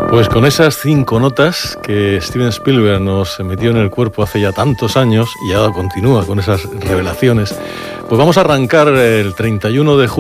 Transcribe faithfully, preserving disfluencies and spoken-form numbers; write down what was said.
Pues con esas cinco notas que Steven Spielberg nos metió en el cuerpo hace ya tantos años y ahora continúa con esas revelaciones, pues vamos a arrancar el treinta y uno de julio